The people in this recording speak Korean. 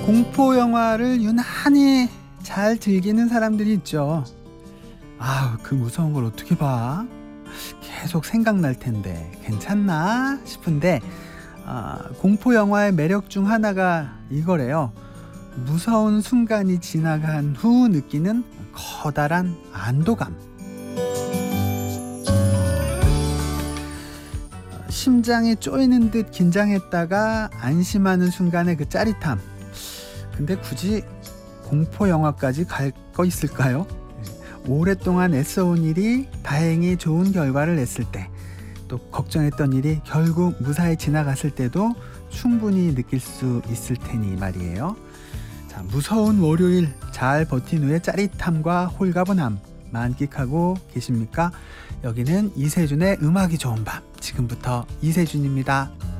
공포 영화를 유난히 잘 즐기는 사람들이 있죠. 그 무서운 걸 어떻게 봐? 계속 생각날 텐데 괜찮나 싶은데 공포 영화의 매력 중 하나가 이거래요. 무서운 순간이 지나간 후 느끼는 커다란 안도감. 심장이 쪼이는 듯 긴장했다가 안심하는 순간의 그 짜릿함. 근데 굳이 공포 영화까지 갈 거 있을까요? 오랫동안 애써온 일이 다행히 좋은 결과를 냈을 때, 또 걱정했던 일이 결국 무사히 지나갔을 때도 충분히 느낄 수 있을 테니 말이에요. 자, 무서운 월요일 잘 버틴 후의 짜릿함과 홀가분함 만끽하고 계십니까? 여기는 이세준의 음악이 좋은 밤. 지금부터 이세준입니다.